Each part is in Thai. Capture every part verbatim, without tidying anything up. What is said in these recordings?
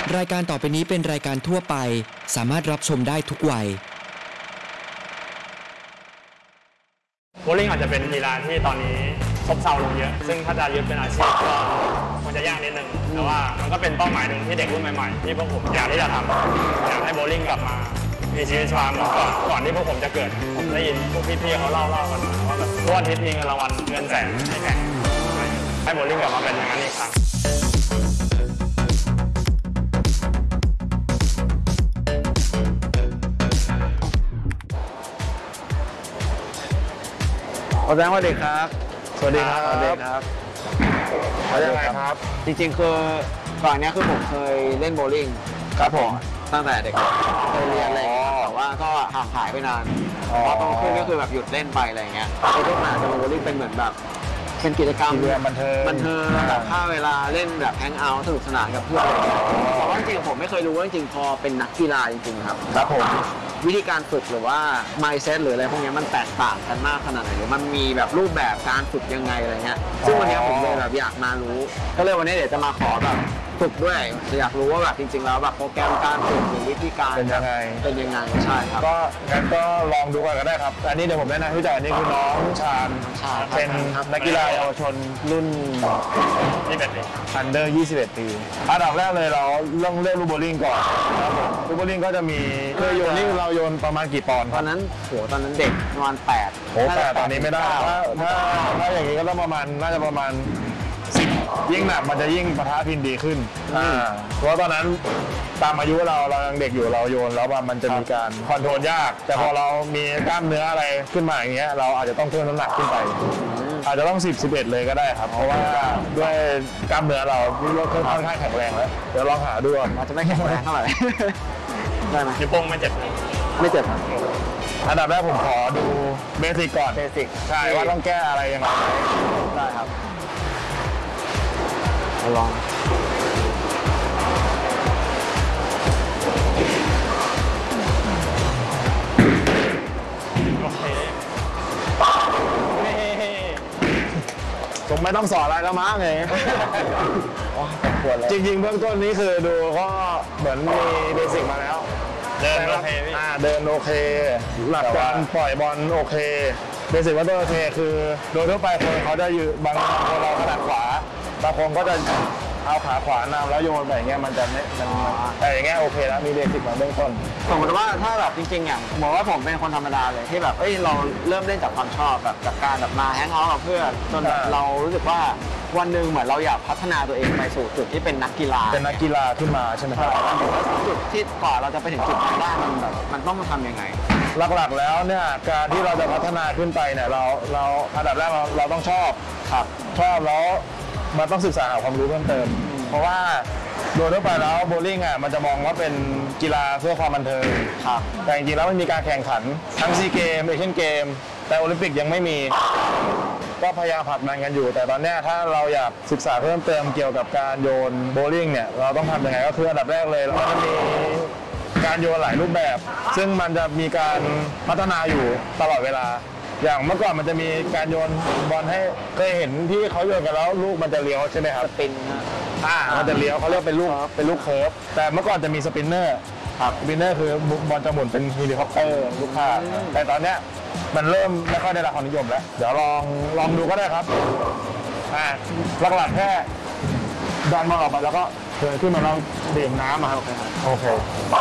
รายการต่อไปนี้เป็นรายการทั่วไปสามารถรับชมได้ทุกวัยโบว์ลิ่งอาจจะเป็นกีฬาที่ตอนนี้ซบเซาลงเยอะซึ่งถ้าจะยึดเป็นอาชีพก็ควรจะยากนิดนึงแต่ว่ามันก็เป็นเป้าหมายหนึ่งที่เด็กรุ่นใหม่ๆที่พวกผมอยากที่จะทำอยากให้โบว์ลิ่งกลับมามีชีวิตชีวาเหมือนก่อนก่อนที่พวกผมจะเกิดผมได้ยินพวกพี่ๆเขาเล่าเล่ากันมาว่าแบบทุกอาทิตย์มีเงินรางวัลเงินแสนให้แข่งให้โบว์ลิ่งกลับมาเป็นอย่างนั้นอีกครั้งสวัสดีครับสวัสดีครับสวัสดีครับเขายังไงครับจริงๆคือก่อนนี้คือผมเคยเล่นโบว์ลิ่งครับผมตั้งแต่เด็กเคยเรียนอะไรแต่ว่าก็ห่างหายไปนานพอโตขึ้นก็คือแบบหยุดเล่นไปอะไรเงี้ยไอ้พวกนั้นจะโบว์ลิ่งเป็นเหมือนแบบเป็นกิจกรรมบันเทิงบันเทิงแบบฆ่าเวลาเล่นแบบแฮงเอาท์สนุกสนานกับเพื่อนอะไรเงี้ยแต่ว่าจริงๆผมไม่เคยรู้ว่าจริงๆพอเป็นนักกีฬาจริงๆครับครับผมวิธีการฝึกหรือว่า mindset หรืออะไรพวกนี้มันแตกต่างกันมากขนาดไหนหรือมันมีแบบรูปแบบการฝึกยังไงอะไรเงี้ยซึ่งวันนี้ผมเลยแบบอยากมารู้ก็เลยวันนี้เดี๋ยวจะมาขอแบบฝึกด้วยอยากรู้ว่าแบบจริงๆแล้วแบบโปรแกรมการฝึกหรือวิธีการเป็นยังไงเป็นยังไงใช่ครับก็งั้นก็ลองดูก่อนก็ได้ครับอันนี้เดี๋ยวผมแนะนำให้รู้จักอันนี้คือน้องชาญเป็นนักกีฬาเยาวชนรุ่นยี่สิบเอ็ดปีอันเดอร์ยี่สิบเอ็ดปีอันดับแรกเลยเราเรื่องเล่นลูกโบว์ลิ่งก่อนครับผมลูกโบว์ลิ่งก็จะมีเคยโยนนี่เราโยนประมาณกี่ปอนด์ตอนนั้นโหตอนนั้นเด็กประมาณแปดโหแต่ตอนนี้ไม่ได้ถ้าถ้าถ้าอย่างนี้ก็ต้องประมาณน่าจะประมาณสิบยิ่งหนักมันจะยิ่งปะทะพินดีขึ้นเพราะตอนนั้นตามอายุเราเรายังเด็กอยู่เราโยนแล้วมันจะมีการคอนโทรลยากแต่พอเรามีกล้ามเนื้ออะไรขึ้นมาอย่างเงี้ยเราอาจจะต้องเพิ่มน้ำหนักขึ้นไปอาจจะต้องสิบ สิบเอ็ดเลยก็ได้ครับเพราะว่าด้วยกล้ามเนื้อเราค่อนข้างแข็งแรงแล้วเดี๋ยวลองหาดูอาจจะไม่แข็งแรงเท่าไหร่ได้ไหมนิ้วโป้งไม่เจ็บไม่เจ็บครับอันดับแรกผมขอดูเบสิกก่อนเบสิกใช่ว่าต้องแก้อะไรยังไงได้ครับลองโอเคผมไม่ต้องสอนอะไรแล้วมั้งไงจริงๆเบื้องต้นนี้คือดูก็เหมือนมีเบสิกมาแล้วเดินโอเคพี่เดินโอเคหลักการปล่อยบอลโอเคเบสิกว่าโอเคคือโดยทั่วไปคนเขาจะอยู่บางคนเราถนัดขวาบางคนก็จะเอาขาขวานำแล้วโยนแบบเงี้ยมันจะไม่แต่อย่างเงี้ยโอเคแล้วมีเบสิกมาเบื้องต้นสมมติว่าถ้าแบบจริงๆอย่างบอกว่าผมเป็นคนธรรมดาเลยที่แบบเอ้ยเราเริ่มเล่นจากความชอบแบบจากการแบบมาแฮงเอาท์กับเพื่อนจนแบบเรารู้สึกว่าวันหนึ่งเหมือนเราอยากพัฒนาตัวเองไปสู่จุดที่เป็นนักกีฬาเป็นนักกีฬาขึ้นมาใช่ไหมครับจุดที่ก่อนเราจะไปถึงจุดนั้นได้มันแบบมันต้องทำยังไงหลักๆแล้วเนี่ยการที่เราจะพัฒนาขึ้นไปเนี่ยเราเราอันดับแรกเราเราต้องชอบครับชอบแล้วมันต้องศึกษาหาความรู้เพิ่มเติมเพราะว่าโดยทั่วไปแล้วโบว์ลิ่งอ่ะมันจะมองว่าเป็นกีฬาเพื่อความบันเทิงครับแต่จริงๆแล้วมันมีการแข่งขันทั้งซีเกมเอเชียนเกมแต่โอลิมปิกยังไม่มีก็พยายามผลักดันกันอยู่แต่ตอนนี้ถ้าเราอยากศึกษาเพิ่มเติมเกี่ยวกับการโยนโบว์ลิ่งเนี่ยเราต้องทำยังไงก็คืออันดับแรกเลยมันจะมีการโยนหลายรูปแบบซึ่งมันจะมีการพัฒนาอยู่ตลอดเวลาอย่างเมื่อก่อนมันจะมีการโยนบอลให้เคยเห็นที่เขาโยนกันแล้วลูกมันจะเลี้ยวใช่ไหมครับสปินอ่ามันจะเลี้ยวเขาเรียกเป็นลูกเป็นลูกเคิร์ฟแต่เมื่อก่อนจะมีสปินเนอร์ครับสปินเนอร์คือบอลจะหมุนเป็นเฮลิคอปเตอร์ลูกค้าแต่ตอนเนี้ยมันเริ่มไม่ค่อยได้รับความนิยมแล้วเดี๋ยวลองลองดูก็ได้ครับอ่าหลักๆแค่ดันบอลออกไปแล้วก็เดินขึ้นมาแล้วดื่มน้ำมาครับโอเค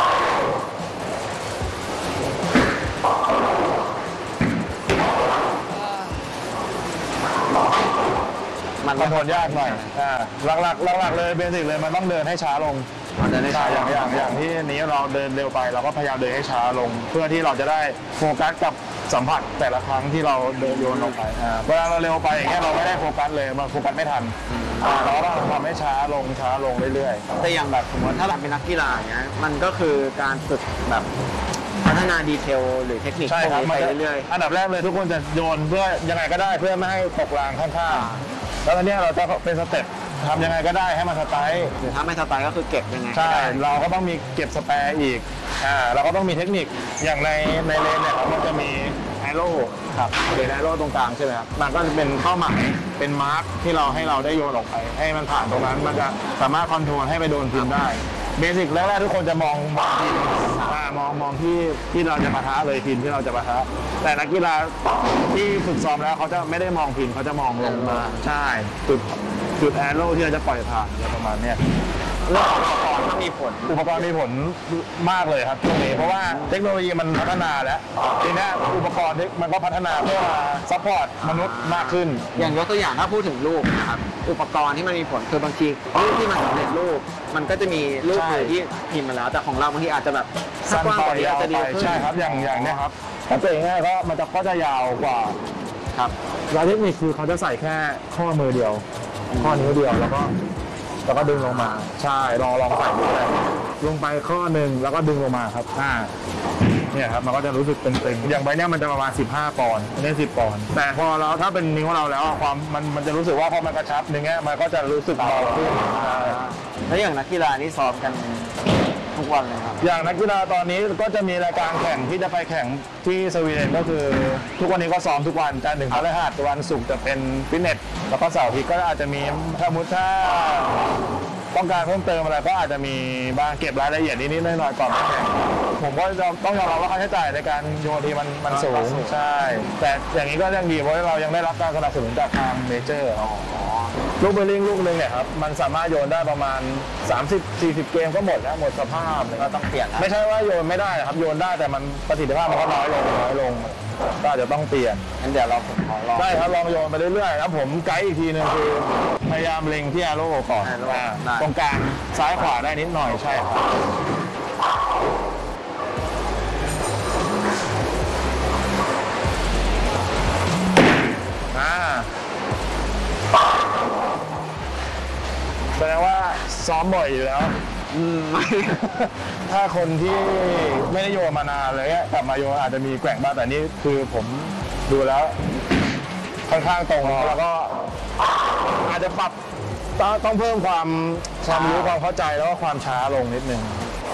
มันคอนโทรลยากหน่อยอ่าหลักๆหลักๆเลยเบสิกเลยมันต้องเดินให้ช้าลงเดินให้ช้าอย่างอย่างอย่างที่นี้เราเดินเร็วไปเราก็พยายามเดินให้ช้าลงเพื่อที่เราจะได้โฟกัสกับสัมผัสแต่ละครั้งที่เราเดินโยนลงไปเวลาเราเร็วไปอย่างเงี้ยเราไม่ได้โฟกัสเลยมันโฟกัสไม่ทันเราต้องทำให้ช้าลงช้าลงเรื่อยๆแต่อย่างแบบสมมติถ้าเราเป็นนักกีฬาอย่างเงี้ยมันก็คือการฝึกแบบพัฒนาดีเทลหรือเทคนิคไปเรื่อยๆอันดับแรกเลยทุกคนจะโยนเพื่อยังไงก็ได้เพื่อไม่ให้ตกรางข้างๆแล้วตอนนี้เราจะเป็นสเต็ปทำยังไงก็ได้ให้มันสไตล์หรือถ้าไม่สไตล์ก็คือเก็บยังไงใช่เราก็ต้องมีเก็บสแปร์อีกอ่าเราก็ต้องมีเทคนิคอย่างในในเลนเนี่ยครับมันจะมีแอโร่ครับเป็นแอโร่ตรงกลางใช่ไหมครับมันก็จะเป็นเป้าหมายเป็นมาร์คที่เราให้เราได้โยนออกไปให้มันผ่านตรงนั้นมันจะสามารถคอนโทรลให้ไปโดนพื้นได้เบสิกแรกๆทุกคนจะมองมองพินอ่ามองมองที่ที่เราจะปะทะเลยพินที่เราจะปะทะแต่นักกีฬาที่ฝึกซ้อมแล้วเขาจะไม่ได้มองพินเขาจะมองลงมาใช่จุดจุดแอโร่ที่เราจะปล่อยผ่านอะไรประมาณเนี้ยเรื่องของอุปกรณ์ก็มีผลอุปกรณ์มีผลมากเลยครับช่วงนี้เพราะว่าเทคโนโลยีมันพัฒนาแล้วทีนี้อุปกรณ์มันก็พัฒนาเพื่อมาซัพพอร์ตมนุษย์มากขึ้นอย่างยกตัวอย่างถ้าพูดถึงรูปนะครับอุปกรณ์ที่มันมีผลคือบางทีรูปที่มันสำเร็จรูปมันก็จะมีรูปที่พิมพ์มาแล้วแต่ของเราบางทีอาจจะแบบสั้นไปยาวไปใช่ครับอย่างอย่างเนี้ยครับถ้าเกิดง่ายก็มันจะก็จะยาวกว่าครับแล้วเทคนิคคือเขาจะใส่แค่ข้อมือเดียวข้อนิ้วเดียวแล้วก็แล้วก็ดึงลงมาใช่ลองลองใส่ดูได้ลงไปข้อหนึ่งแล้วก็ดึงลงมาครับอ่าเนี่ยครับมันก็จะรู้สึกตึงๆอย่างใบเนี้ยมันจะประมาณสิบห้าปอนด์อันนี้สิบปอนด์แต่พอเราถ้าเป็นนิ้วเราแล้วความมันมันจะรู้สึกว่าพอมันกระชับอย่างเงี้ยมันก็จะรู้สึกเบาขึ้นแล้วอย่างนักกีฬานี่ซ้อมกันทุกวันเลยครับอย่างนักกีฬาตอนนี้ก็จะมีรายการแข่งที่จะไปแข่งที่สวีเดนก็คือทุกวันนี้ก็ซ้อมทุกวันจันทร์ถึงพฤหัสวันศุกร์จะเป็นฟิตเนสแล้วก็เสาร์อาทิตย์ก็อาจจะมีถ้ามุดถ้าต้องการเพิ่มเติมอะไรก็อาจจะมีบางเก็บรายละเอียดนิดๆหน่อยๆก่อนแข่งผมก็ต้องยอมรับว่าค่าใช้จ่ายในการโยนทีมันมันสูงใช่แต่อย่างนี้ก็ยังดีเพราะเรายังได้รับการสนับสนุนจากทางเมเจอร์ลูกเบลลิงลูกนึงเนี่ยครับมันสามารถโยนได้ประมาณ สามสิบสี่สิบ เกมก็หมดแล้วหมดสภาพก็ต้องเปลี่ยนไม่ใช่ว่าโยนไม่ได้ครับโยนได้แต่มันประสิทธิภาพมันก็น้อยลงน้อยลงก็อาจจะต้องเปลี่ยนงั้นเดี๋ยวเราผมขอลองได้ครับลองโยนไปเรื่อยๆครับผมไกด์อีกทีนึงคือพยายามเล็งที่แอโร่ก่อนตรงกลางซ้ายขวาได้นิดหน่อยใช่ครับอ่าแสดงว่าซ้อมบ่อยอยู่แล้วถ้าคนที่ไม่ได้โยนมานานเลยกลับมาโยนอาจจะมีแกว่งบ้างแต่นี่คือผมดูแล้วค่อนข้างตรงแล้วก็อาจจะปรับต้องเพิ่มความความรู้ความเข้าใจแล้วก็ความช้าลงนิดนึง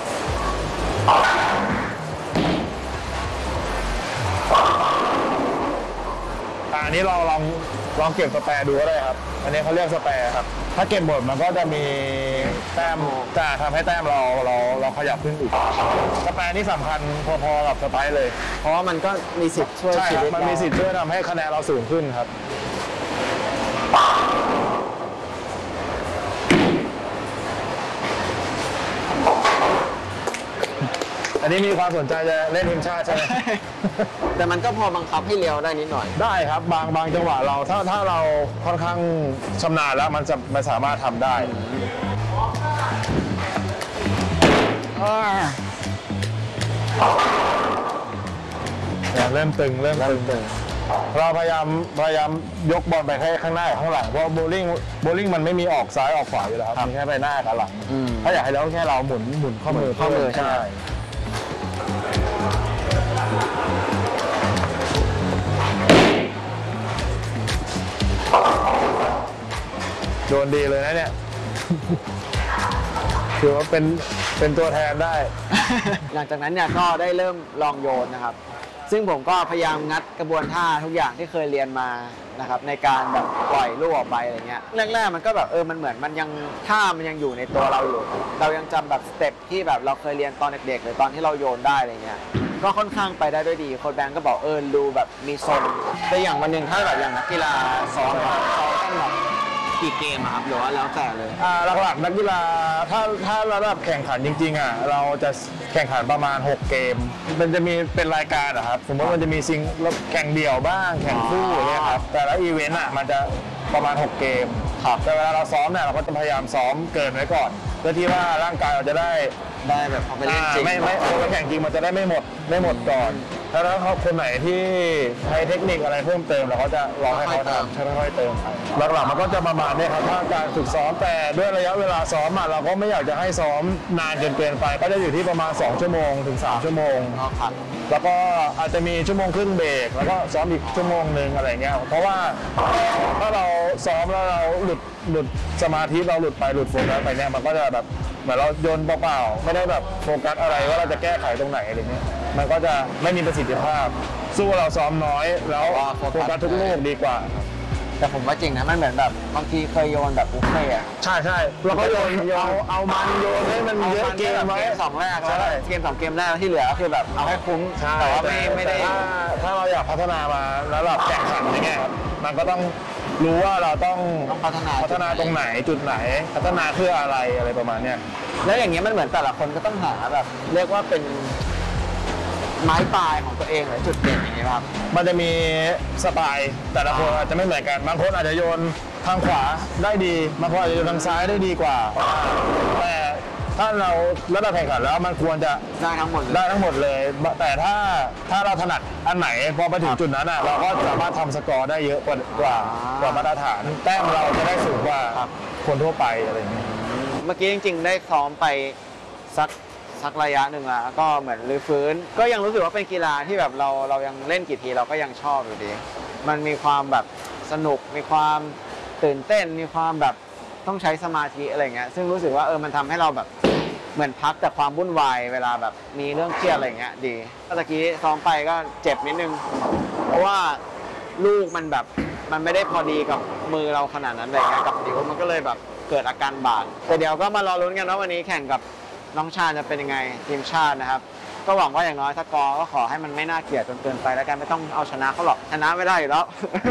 อันนี้เราลองลองเก็บสแปร์ดูก็ได้ครับอันนี้เขาเรียกสแปร์ครับถ้าเก็บหมดมันก็จะมีแต้มจะทำให้แต้มเราเราเราขยับขึ้นอีกสแปร์นี่สำคัญพอๆกับสไปร์เลยเพราะว่ามันก็มีสิทธิ์ช่วยใช่ครับมันมีสิทธิ์ช่วยทำให้คะแนนเราสูงขึ้นครับอันนี้มีความสนใจจะเล่นทีมชาติใช่ไหมแต่มันก็พอบังคับให้เร็วได้นิดหน่อยได้ครับบางบางจังหวะเราถ้าถ้าเราค่อนข้างชำนาญแล้วมันจะมันสามารถทำได้เริ่มตึงเริ่มตึงเราพยายามพยายามยกบอลไปแค่ข้างหน้าข้างหลังเพราะโบลิ่งโบลิ่งมันไม่มีออกซ้ายออกขวาอยู่แล้วครับมีแค่ไปหน้ากับหลังถ้าอยากให้เราแค่เราหมุนหมุนข้อมือข้อมือใช่โดนดีเลยนะเนี่ยถือว่าเป็นเป็นตัวแทนได้หลังจากนั้นเนี่ยก็ได้เริ่มลองโยนนะครับซึ่งผมก็พยายามงัดกระบวนท่าทุกอย่างที่เคยเรียนมานะครับในการแบบปล่อยลูกออกไปอะไรเงี้ยแรกๆมันก็แบบเออมันเหมือนมันยังท่ามันยังอยู่ในตัวเราอยู่เรายังจำแบบสเต็ปที่แบบเราเคยเรียนตอนเด็กๆหรือตอนที่เราโยนได้อะไรเงี้ยก็ค่อนข้างไปได้ด้วยดีโค้ชแบงก์ก็บอกเออดูแบบมีทรงแต่อย่างวันหนึ่งถ้าแบบอย่างนักกีฬาซ้อมเขาต้องแบบกี่เกมครับหรือว่าแล้วแต่เลยอ่าหลักๆนักกีฬาถ้าถ้าระดับแข่งขันจริงๆอ่ะเราจะแข่งขันประมาณหกเกมมันจะมีเป็นรายการอะครับสมมติมันจะมีซิงแข่งเดี่ยวบ้างแข่งคู่อย่างเงี้ยครับแต่ละอีเวนต์อ่ะมันจะประมาณหกเกมครับแต่เวลาเราซ้อมเนี่ยเราก็จะพยายามซ้อมเกินไว้ก่อนเพื่อที่ว่าร่างกายเราจะได้ได้แบบพอไปเล่นจริงไม่ไม่พอไปแข่งจริงมันจะได้ไม่หมดไม่หมดก่อนถ้าถ้าเขาคนไหนที่ใช้เทคนิคอะไรเพิ่มเติมเราก็จะรอให้เขาทำค่อยๆเติมหลักๆมันก็จะประมาณนี้ครับถ้าการฝึกซ้อมแต่ด้วยระยะเวลาซ้อมอ่ะเราก็ไม่อยากจะให้ซ้อมนานจนเกินไปก็จะอยู่ที่ประมาณสองชั่วโมงถึงสามชั่วโมงแล้วก็อาจจะมีชั่วโมงครึ่งเบรกแล้วก็ซ้อมอีกชั่วโมงนึงอะไรเงี้ยเพราะว่าถ้าเราซ้อมแล้วเราหลุดหลุดสมาธิเราหลุดไปหลุดโฟกัสไปเนี่ยมันก็จะแบบเหมือนเราโยนเปล่าๆไม่ได้แบบโฟกัสอะไรว่าเราจะแก้ไขตรงไหนอะไรเงี้ยมันก็จะไม่มีประสิทธิภาพสู้เราซ้อมน้อยแล้วโฟกัสทุกลูกดีกว่าแต่ผมว่าจริงนะมันเหมือนแบบบางทีเคยโยนแบบบุฟเฟ่อะใช่ใช่เราก็โยนเอาเอามันโยนให้มันเยอะเกมไว้เกมสองแรกแล้วใช่เกมสองเกมแรกที่เหลือก็คือแบบเอาให้คุ้มใช่แต่ว่าไม่ไม่ได้ถ้าถ้าเราอยากพัฒนามาแล้วแบบแข่งขันอย่างเงี้ยครับมันก็ต้องรู้ว่าเราต้องต้องพัฒนาพัฒนาตรงไหนจุดไหน พัฒนาเพื่ออะไรอะไรประมาณเนี้ยแล้วอย่างเงี้ยมันเหมือนแต่ละคนก็ต้องหาแบบเรียกว่าเป็นไม้ปลายของตัวเองหรือจุดเด่นอย่างเงี้ยครับมันจะมีสไตล์แต่ละคนอาจจะไม่เหมือนกันบางคนอาจจะโยนทางขวาได้ดีบางคนอาจจะโยนทางซ้ายได้ดีกว่าแต่ถ้าเราระดับแข่งขันแล้วมันควรจะได้ทั้งหมดเลยได้ทั้งหมดเลย แต่ถ้าถ้าเราถนัดอันไหนพอไปถึงจุดนั้นอ่ะเราก็สามารถทำสกอร์ได้เยอะกว่ากว่ากว่ามาตรฐานแต้มเราจะได้สูงกว่าคนทั่วไปอะไรอย่างเงี้ยเมื่อกี้จริงๆ ได้ซ้อมไปสักสักระยะหนึ่งแล้วก็เหมือนรื้อฟื้น ก็ยังรู้สึกว่าเป็นกีฬาที่แบบเราเรายังเล่นกี่ทีเราก็ยังชอบอยู่ดี มันมีความแบบสนุกมีความตื่นเต้นมีความแบบต้องใช้สมาธิอะไรเงี้ยซึ่งรู้สึกว่าเออมันทำให้เราแบบเหมือนพักจากความวุ่นวายเวลาแบบมีเรื่องเครียดอะไรเงี้ยดีเมื่อกี้ซ้อมไปก็เจ็บนิดนึงเพราะว่าลูกมันแบบมันไม่ได้พอดีกับมือเราขนาดนั้นอะไรเงี้ยกับนิ้วมันก็เลยแบบเกิดอาการบาดแต่เดี๋ยวก็มารอลุ้นกันว่าวันนี้แข่งกับน้องชาจะเป็นยังไงทีมชาตินะครับก็หวังว่าอย่างน้อยถ้ากอก็ขอให้มันไม่น่าเกลียดจนเกินไปแล้วกันไม่ต้องเอาชนะเขาหรอกชนะไม่ได้อยู่แล้ว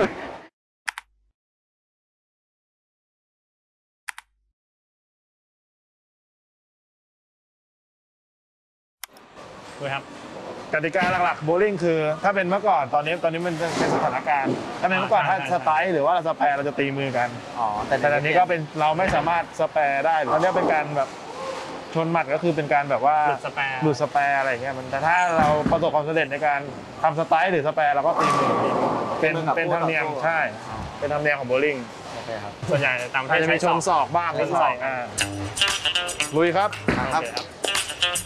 ครับกติกาหลักๆโบลิ่งคือถ้าเป็นเมื่อก่อนตอนนี้ตอนนี้มันเป็นสถานการณ์ถ้าเป็นเมื่อก่อนถ้าสไตล์หรือว่าสแปร์เราจะตีมือกันอ๋อแต่แต่ตอนนี้ก็เป็นเราไม่สามารถสแปร์ได้ตอนนี้เป็นการแบบชนหมัดก็คือเป็นการแบบว่าหลุดสแปร์หลุดสแปร์อะไรอย่างเงี้ยมันแต่ถ้าเราประสบความสำเร็จในการทำสไตล์หรือสแปร์เราก็ตีมือเป็นเป็นธรรมเนียมใช่เป็นธรรมเนียมของโบลิ่งโอเคครับส่วนใหญ่ตามอาจจะมีชนศอกบ้างนิดหน่อยอ่าลุยครับครับโอเคครับ